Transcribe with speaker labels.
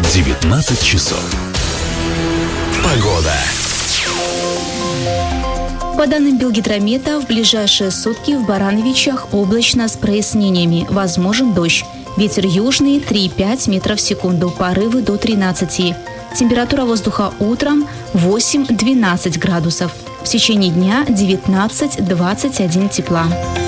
Speaker 1: 19 часов. Погода.
Speaker 2: По данным Белгидромета, в ближайшие сутки в Барановичах облачно с прояснениями. Возможен дождь. Ветер южный 3,5 метров в секунду, порывы до 13. Температура воздуха утром 8-12 градусов. В течение дня 19-21 тепла.